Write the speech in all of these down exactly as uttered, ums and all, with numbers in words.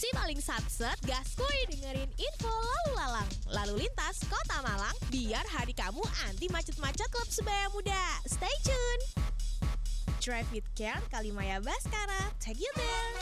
Si paling satset gaskuy dengerin info lalu lalang, lalu lintas kota Malang, biar hari kamu anti macet-macet klub sebaya muda. Stay tune. Drive with care Kalimaya Baskara, take you there.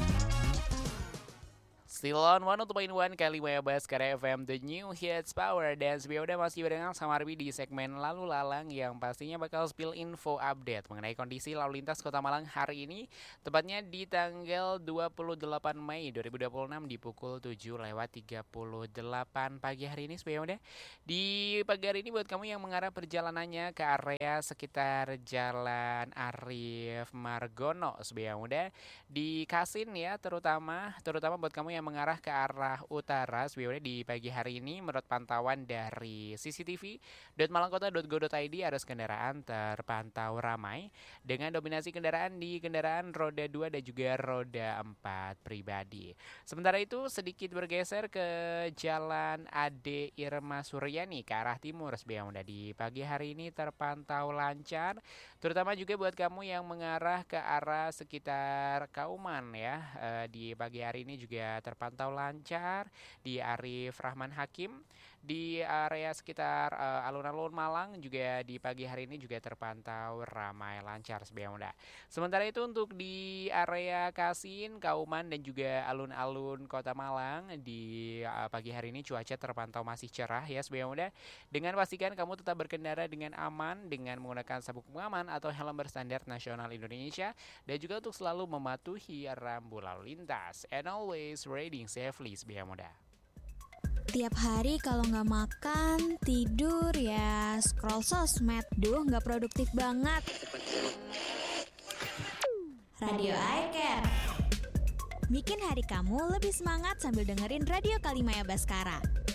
Still on one oh two point one Kalimaya Baskara F M, The New Hits Power. Dan sebelumnya udah masih barengan sama Arbi di segmen Lalu Lalang yang pastinya bakal spill info update mengenai kondisi lalu lintas Kota Malang hari ini, tepatnya di tanggal dua puluh delapan Mei dua ribu dua puluh enam di pukul tujuh lewat tiga puluh delapan pagi hari ini. Sebelumnya di pagi hari ini buat kamu yang mengarah perjalanannya ke area sekitar Jalan Arif Margono, sebelumnya di Kasin ya, terutama terutama buat kamu yang mengarah ke arah utara, sebenarnya di pagi hari ini menurut pantauan dari C C T V dot malangkota dot go dot i d arus kendaraan terpantau ramai dengan dominasi kendaraan di kendaraan roda dua dan juga roda empat pribadi. Sementara itu sedikit bergeser ke Jalan Ade Irma Suryani ke arah timur, sebenarnya di pagi hari ini terpantau lancar, terutama juga buat kamu yang mengarah ke arah sekitar Kauman ya. E, di pagi hari ini juga terpantau pantau lancar di Arif Rahman Hakim, di area sekitar uh, alun-alun Malang juga di pagi hari ini juga terpantau ramai lancar sebelumnya. Sementara itu untuk di area Kasin, Kauman dan juga alun-alun Kota Malang di uh, pagi hari ini cuaca terpantau masih cerah ya sebelumnya. Dengan pastikan kamu tetap berkendara dengan aman dengan menggunakan sabuk pengaman atau helm berstandar nasional Indonesia, dan juga untuk selalu mematuhi rambu lalu lintas. And always riding safely sebiar muda. Tiap hari kalau nggak makan, tidur ya scroll sosmed. Duh, nggak produktif banget. Radio I Care bikin hari kamu lebih semangat sambil dengerin Radio Kalimaya Baskara.